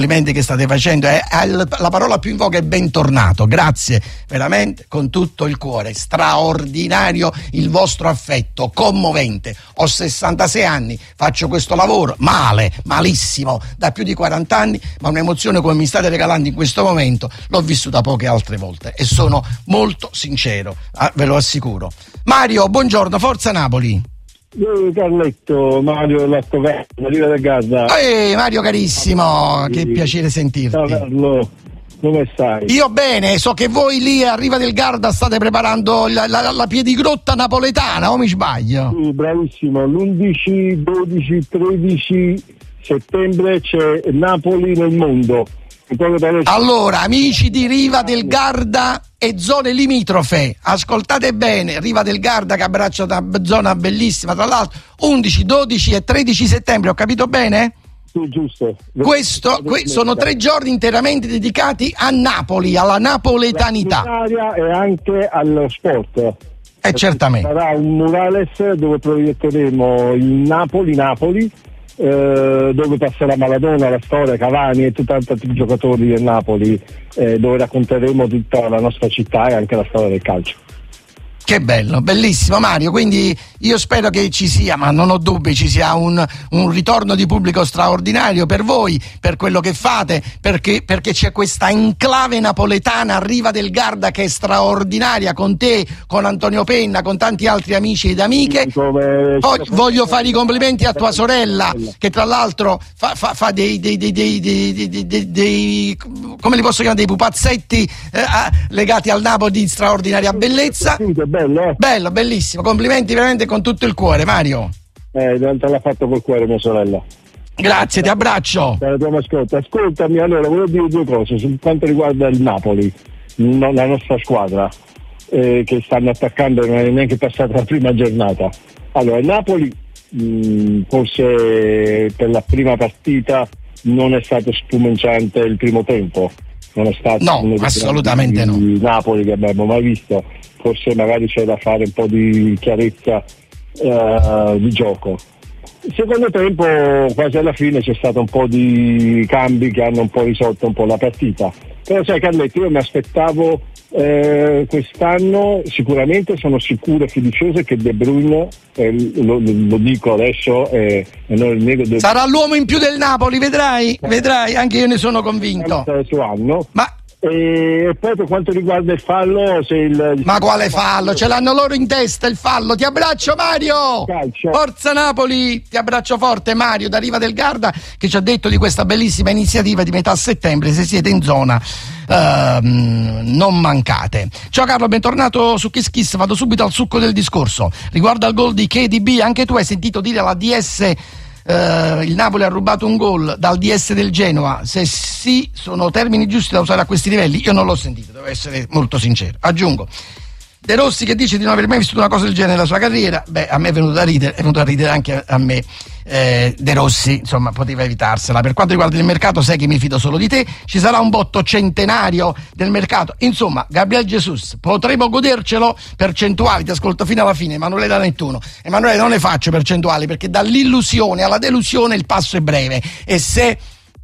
complimenti che state facendo, la parola più in voga è bentornato, grazie veramente con tutto il cuore, straordinario il vostro affetto, commovente. Ho 66 anni, faccio questo lavoro malissimo da più di 40 anni, ma un'emozione come mi state regalando in questo momento l'ho vissuta poche altre volte e sono molto sincero, ve lo assicuro. Mario, buongiorno, forza Napoli. Carletto, Mario Lattoverno, Riva del Garda. Mario carissimo, che piacere sentirti. Ciao Carlo, come stai? Io bene, so che voi lì a Riva del Garda state preparando la piedigrotta napoletana, o mi sbaglio? Sì, bravissimo, l'11, 12, 13 settembre c'è Napoli nel mondo. Allora, amici di Riva del Garda e zone limitrofe, ascoltate bene, Riva del Garda che abbraccia una zona bellissima, tra l'altro 11, 12 e 13 settembre, ho capito bene? Sì, giusto. Sono 3 giorni interamente dedicati a Napoli, alla napoletanità. E anche allo sport. Certamente. Sarà un murales dove proietteremo il Napoli, dove passerà Maradona, la storia, Cavani e tanti giocatori del Napoli, dove racconteremo tutta la nostra città e anche la storia del calcio. Che bello, bellissimo Mario, quindi io spero che ci sia, ma non ho dubbi, ci sia un ritorno di pubblico straordinario per voi, per quello che fate, perché c'è questa enclave napoletana a Riva del Garda che è straordinaria, con te, con Antonio Penna, con tanti altri amici ed amiche. Poi voglio fare i complimenti a tua sorella, che tra l'altro fa dei come li posso chiamare, dei pupazzetti legati al Napoli di straordinaria bellezza. Bello, bellissimo, complimenti veramente con tutto il cuore, Mario. Te l'ha fatto col cuore mia sorella. Grazie, ti abbraccio. Ascoltami, allora volevo dire 2 cose su quanto riguarda il Napoli, la nostra squadra, che stanno attaccando, non è neanche passata la prima giornata. Allora, il Napoli forse per la prima partita non è stato spumeggiante il primo tempo, non è stato no, assolutamente no. Napoli che abbiamo mai visto. Forse magari c'è da fare un po' di chiarezza di gioco. Il secondo tempo, quasi alla fine, c'è stato un po' di cambi che hanno un po' risolto un po' la partita. Però sai Carletto, io mi aspettavo quest'anno, sicuramente sono sicuro e fiducioso che De Bruyne, lo dico adesso, non il nego sarà l'uomo in più del Napoli, vedrai, anche io ne sono convinto. Ma e poi per quanto riguarda il fallo, ma quale fallo? Ce l'hanno loro in testa il fallo. Ti abbraccio Mario, calcio. Forza Napoli, ti abbraccio forte Mario da Riva del Garda, che ci ha detto di questa bellissima iniziativa di metà settembre. Se siete in zona non mancate. Ciao Carlo, bentornato su Kiss Kiss. Vado subito al succo del discorso riguardo al gol di KDB. Anche tu hai sentito dire alla DS il Napoli ha rubato un gol dal DS del Genoa? Se sì, sono termini giusti da usare a questi livelli? Io non l'ho sentito, devo essere molto sincero. Aggiungo De Rossi che dice di non aver mai vissuto una cosa del genere nella sua carriera. A me è venuto a ridere anche a me. De Rossi, insomma, poteva evitarsela. Per quanto riguarda il mercato, sai che mi fido solo di te. Ci sarà un botto centenario del mercato. Insomma, Gabriel Jesus, potremo godercelo? Percentuali, ti ascolto fino alla fine. Emanuele da Nettuno. Emanuele, non ne faccio percentuali perché dall'illusione alla delusione il passo è breve. E se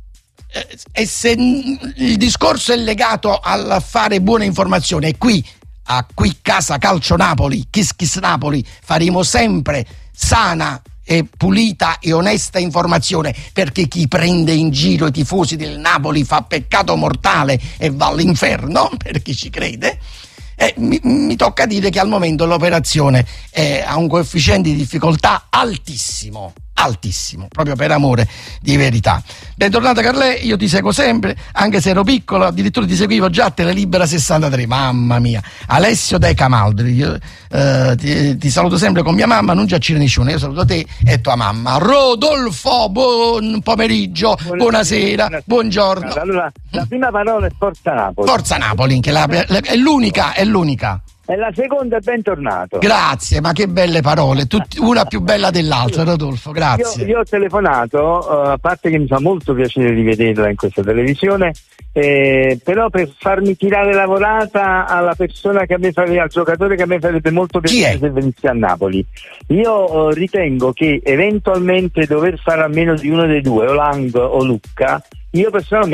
il discorso è legato al fare buone informazioni, e qui Casa Calcio Napoli, Kiss Kiss Napoli, faremo sempre sana e pulita e onesta informazione, perché chi prende in giro i tifosi del Napoli fa peccato mortale e va all'inferno, per chi ci crede. Mi tocca dire che al momento l'operazione ha un coefficiente di difficoltà altissimo, proprio per amore di verità. Bentornata Carlè, io ti seguo sempre, anche se ero piccolo, addirittura ti seguivo già a Telelibera 63, mamma mia. Alessio De Camaldri, io ti saluto sempre con mia mamma, non già Ciro Niscione, io saluto te e tua mamma. Rodolfo, buon pomeriggio, buonasera, buongiorno. Allora, la prima parola è Forza Napoli. Forza Napoli, che è l'unica. E la seconda è bentornato. Grazie, ma che belle parole, una più bella dell'altra, Rodolfo, grazie. Io ho telefonato, a parte che mi fa molto piacere rivederla in questa televisione, però per farmi tirare la volata alla persona che a me farebbe, al giocatore che a me farebbe molto piacere se venisse a Napoli. Io ritengo che eventualmente dover fare a meno di uno dei due, o Lang o Lucca, io personalmente